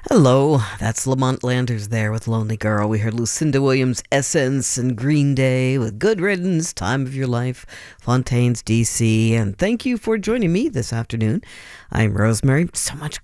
Hello, that's Lamont Landers there with Lonely Girl. We heard Lucinda Williams' Essence and Green Day with Good Riddance, Time of Your Life, Fontaine's DC. And thank you for joining me this afternoon. I'm Rosemary. So much